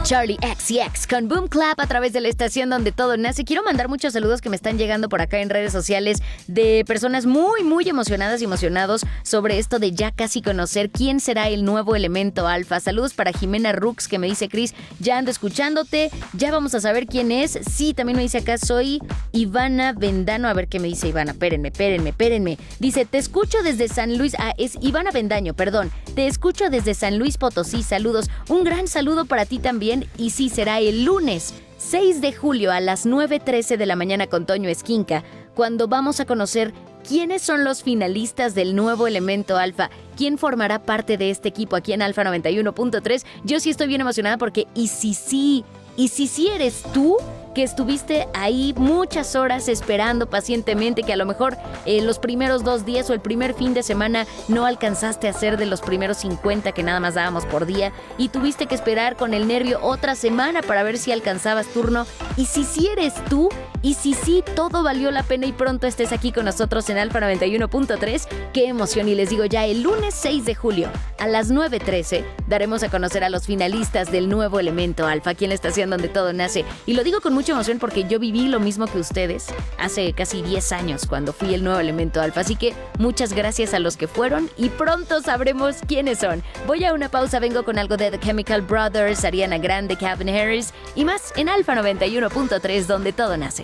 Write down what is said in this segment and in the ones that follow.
Charlie XCX con Boom Clap a través de la estación donde todo nace. Quiero mandar muchos saludos que me están llegando por acá en redes sociales de personas muy, muy emocionadas y emocionados sobre esto de ya casi conocer quién será el nuevo elemento alfa. Saludos para Jimena Rux, que me dice: Cris, ya ando escuchándote, ya vamos a saber quién es. Sí, también me dice acá: soy Ivana Vendano. A ver qué me dice Ivana, espérenme. Dice: te escucho desde San Luis. Es Ivana Vendaño, perdón. Te escucho desde San Luis Potosí. Saludos. Un gran saludo para ti también. Y sí, será el lunes 6 de julio a las 9:13 de la mañana con Toño Esquinca, cuando vamos a conocer quiénes son los finalistas del nuevo elemento alfa, quién formará parte de este equipo aquí en Alfa 91.3. Yo sí estoy bien emocionada porque y si sí eres tú, que estuviste ahí muchas horas esperando pacientemente, que a lo mejor los primeros 2 días o el primer fin de semana no alcanzaste a hacer de los primeros 50 que nada más dábamos por día y tuviste que esperar con el nervio otra semana para ver si alcanzabas turno. Y si sí eres tú, y si sí todo valió la pena y pronto estés aquí con nosotros en Alfa 91.3, qué emoción. Y les digo, ya el lunes 6 de julio a las 9:13 daremos a conocer a los finalistas del nuevo elemento alfa aquí en la estación donde todo nace. Y lo digo con mucha emoción porque yo viví lo mismo que ustedes hace casi 10 años cuando fui el nuevo elemento alfa, así que muchas gracias a los que fueron y pronto sabremos quiénes son. Voy a una pausa, vengo con algo de The Chemical Brothers, Ariana Grande, Calvin Harris y más en Alfa 91.3 donde todo nace.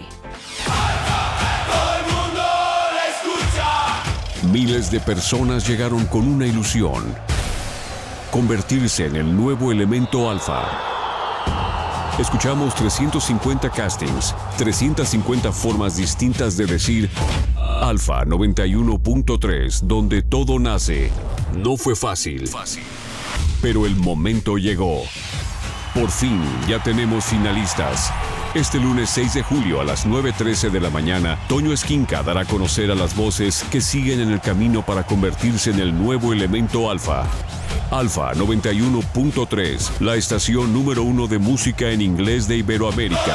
Todo el mundo la escucha. Miles de personas llegaron con una ilusión: convertirse en el nuevo elemento alfa. Escuchamos 350 castings, 350 formas distintas de decir Alfa 91.3, donde todo nace. No fue fácil, pero el momento llegó. Por fin ya tenemos finalistas. Este lunes 6 de julio a las 9:13 de la mañana, Toño Esquinca dará a conocer a las voces que siguen en el camino para convertirse en el nuevo elemento alfa. Alfa 91.3, la estación número 1 de música en inglés de Iberoamérica.